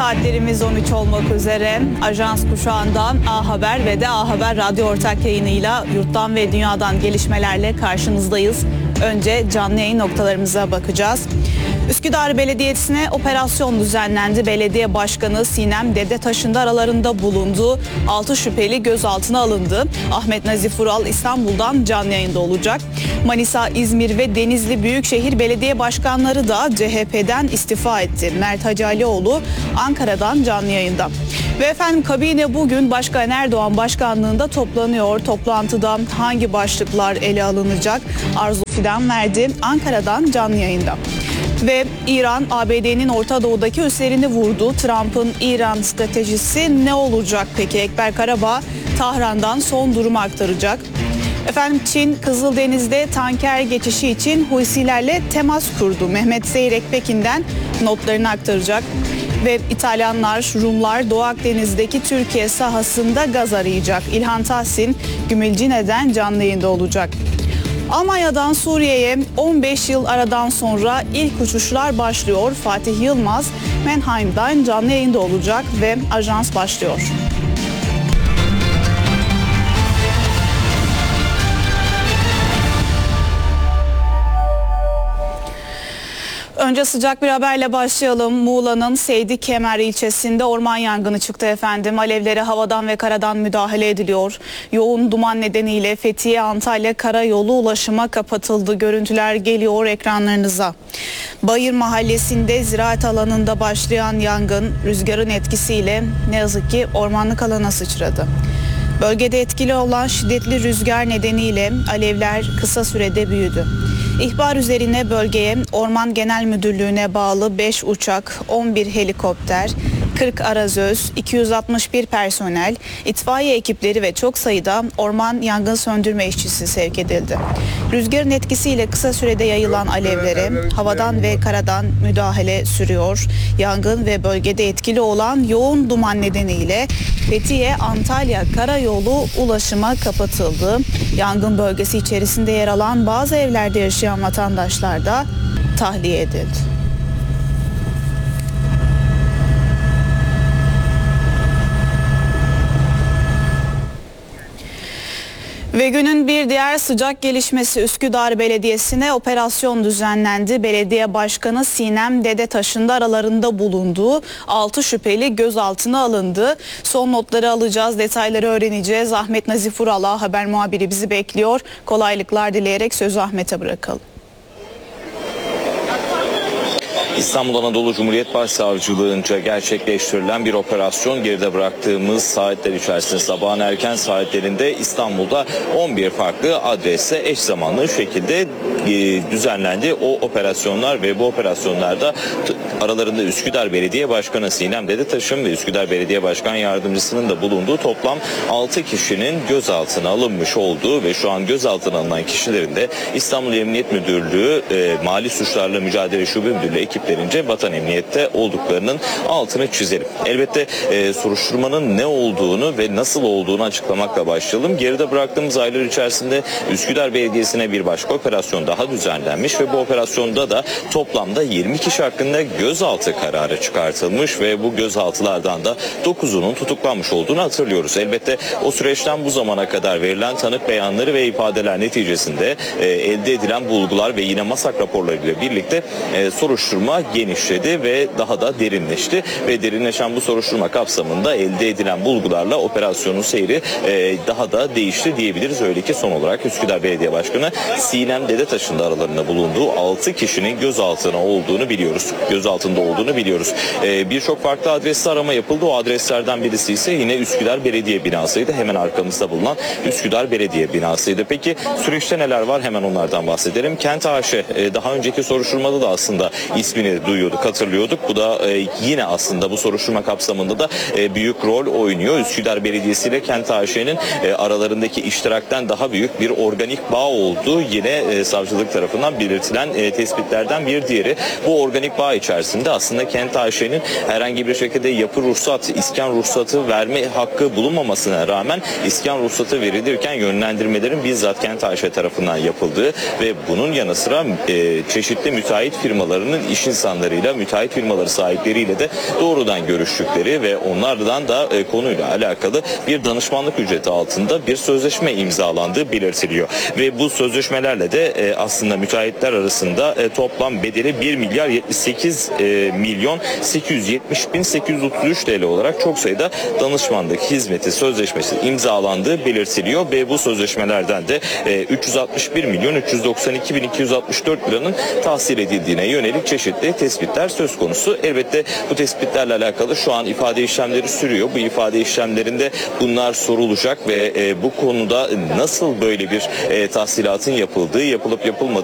Saatlerimiz 13 olmak üzere. Ajans kuşağından A Haber ve de A Haber radyo ortak yayınıyla yurttan ve dünyadan gelişmelerle karşınızdayız. Önce canlı yayın noktalarımıza bakacağız. Üsküdar Belediyesi'ne operasyon düzenlendi. Belediye Başkanı Sinem Dedetaş'ın da aralarında bulunduğu 6 şüpheli gözaltına alındı. Ahmet Nazif Vural İstanbul'dan canlı yayında olacak. Manisa, İzmir ve Denizli Büyükşehir Belediye Başkanları da CHP'den istifa etti. Mert Hacı Alioğlu Ankara'dan canlı yayında. Ve efendim kabine bugün Başkan Erdoğan başkanlığında toplanıyor. Toplantıda hangi başlıklar ele alınacak? Arzu Fidan verdi Ankara'dan canlı yayında. Ve İran, ABD'nin Orta Doğu'daki üslerini vurdu. Trump'ın İran stratejisi ne olacak peki? Ekber Karabağ, Tahran'dan son durumu aktaracak. Efendim Çin, Kızıldeniz'de tanker geçişi için Husilerle temas kurdu. Mehmet Zeyrek Pekin'den notlarını aktaracak. Ve İtalyanlar, Rumlar Doğu Akdeniz'deki Türkiye sahasında gaz arayacak. İlhan Tahsin, Gümülcine'den canlı yayında olacak. Almanya'dan Suriye'ye 15 yıl aradan sonra ilk uçuşlar başlıyor. Fatih Yılmaz, Mannheim'dan canlı yayında olacak ve ajans başlıyor. Önce sıcak bir haberle başlayalım. Muğla'nın Seydi Kemer ilçesinde orman yangını çıktı efendim. Alevlere havadan ve karadan müdahale ediliyor. Yoğun duman nedeniyle Fethiye-Antalya karayolu ulaşıma kapatıldı. Görüntüler geliyor ekranlarınıza. Bayır Mahallesi'nde ziraat alanında başlayan yangın rüzgarın etkisiyle ne yazık ki ormanlık alana sıçradı. Bölgede etkili olan şiddetli rüzgar nedeniyle alevler kısa sürede büyüdü. İhbar üzerine bölgeye Orman Genel Müdürlüğü'ne bağlı 5 uçak, 11 helikopter, 40 arazöz, 261 personel, itfaiye ekipleri ve çok sayıda orman yangın söndürme işçisi sevk edildi. Rüzgarın etkisiyle kısa sürede yayılan alevlere havadan ve karadan müdahale sürüyor. Yangın ve bölgede etkili olan yoğun duman nedeniyle Fethiye-Antalya karayolu ulaşıma kapatıldı. Yangın bölgesi içerisinde yer alan bazı evlerde yaşayan vatandaşlar da tahliye edildi. Ve günün bir diğer sıcak gelişmesi Üsküdar Belediyesi'ne operasyon düzenlendi. Belediye Başkanı Sinem Dedetaş'ın da aralarında bulunduğu 6 şüpheli gözaltına alındı. Son notları alacağız, detayları öğreneceğiz. Ahmet Nazif Vural haber muhabiri bizi bekliyor. Kolaylıklar dileyerek sözü Ahmet'e bırakalım. İstanbul Anadolu Cumhuriyet Başsavcılığınca gerçekleştirilen bir operasyon geride bıraktığımız saatler içerisinde sabahın erken saatlerinde İstanbul'da 11 farklı adreste eş zamanlı şekilde düzenlendi o operasyonlar ve bu operasyonlarda aralarında Üsküdar Belediye Başkanı Sinem Dedetaş'ın ve Üsküdar Belediye Başkan Yardımcısının da bulunduğu toplam 6 kişinin gözaltına alınmış olduğu ve şu an gözaltına alınan kişilerin de İstanbul Emniyet Müdürlüğü Mali Suçlarla Mücadele Şube Müdürlüğü ekiplerince Vatan Emniyet'te olduklarının altını çizelim. Elbette soruşturmanın ne olduğunu ve nasıl olduğunu açıklamakla başlayalım. Geride bıraktığımız aylar içerisinde Üsküdar Belediyesi'ne bir başka operasyon daha düzenlenmiş ve bu operasyonda da toplamda 20 kişi hakkında gözaltı kararı çıkartılmış ve bu gözaltılardan da 9'unun tutuklanmış olduğunu hatırlıyoruz. Elbette o süreçten bu zamana kadar verilen tanık beyanları ve ifadeler neticesinde elde edilen bulgular ve yine MASAK raporlarıyla birlikte soruşturma genişledi ve daha da derinleşti ve derinleşen bu soruşturma kapsamında elde edilen bulgularla operasyonun seyri daha da değişti diyebiliriz. Öyle ki son olarak Üsküdar Belediye Başkanı Sinem Dedetaş'ın da aralarında bulunduğu 6 kişinin gözaltında olduğunu biliyoruz. Birçok farklı adreste arama yapıldı. O adreslerden birisi ise yine Üsküdar Belediye binasıydı. Hemen arkamızda bulunan Üsküdar Belediye binasıydı. Peki süreçte neler var? Hemen onlardan bahsedelim. Kent AŞ daha önceki soruşturmada da aslında ismini duyuyorduk, hatırlıyorduk. Bu da yine aslında bu soruşturma kapsamında da büyük rol oynuyor. Üsküdar Belediyesi ile Kent AŞ'nin aralarındaki iştirakten daha büyük bir organik bağ olduğu yine savcı Savcılık tarafından belirtilen tespitlerden bir diğeri. Bu organik bağ içerisinde aslında Kent AŞ'nin herhangi bir şekilde yapı ruhsat, iskan ruhsatı verme hakkı bulunmamasına rağmen iskan ruhsatı verilirken yönlendirmelerin bizzat Kent AŞ tarafından yapıldığı ve bunun yanı sıra çeşitli müteahhit firmalarının iş insanlarıyla, müteahhit firmaları sahipleriyle de doğrudan görüştükleri ve onlardan da konuyla alakalı bir danışmanlık ücreti altında bir sözleşme imzalandığı belirtiliyor. Ve bu sözleşmelerle de aslında müteahhitler arasında toplam bedeli 1 milyar 78 milyon 870 bin 833 TL olarak çok sayıda danışmanlık hizmeti sözleşmesi imzalandığı belirtiliyor ve bu sözleşmelerden de 361 milyon 392 bin 264 liranın tahsil edildiğine yönelik çeşitli tespitler söz konusu. Elbette bu tespitlerle alakalı şu an ifade işlemleri sürüyor. Bu ifade işlemlerinde bunlar sorulacak ve bu konuda nasıl böyle bir tahsilatın yapıldığı, yapılıp yapılmadığı